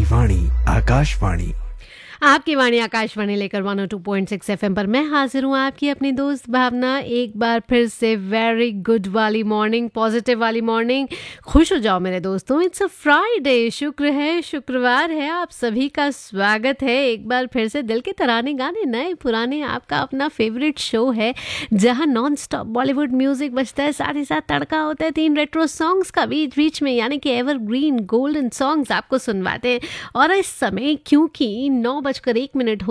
आपकी वाणी आकाशवाणी। आपकी वाणी आकाशवाणी लेकर 102.6 एफएम पर मैं हाजिर हूँ आपकी अपनी दोस्त भावना। एक बार फिर से वेरी गुड वाली मॉर्निंग, पॉजिटिव वाली मॉर्निंग। खुश हो जाओ मेरे दोस्तों, इट्स अ फ्राइडे, शुक्र है, शुक्रवार है। आप सभी का स्वागत है एक बार फिर से। दिल के तराने गाने नए पुराने, आपका अपना फेवरेट शो है जहाँ नॉन स्टॉप बॉलीवुड म्यूजिक बजता है, साथ ही साथ तड़का होता है 3 रेट्रो सॉन्ग्स का बीच बीच में, यानी कि एवरग्रीन गोल्डन सॉन्ग्स आपको सुनवाते हैं। और इस समय क्योंकि 9:01 हो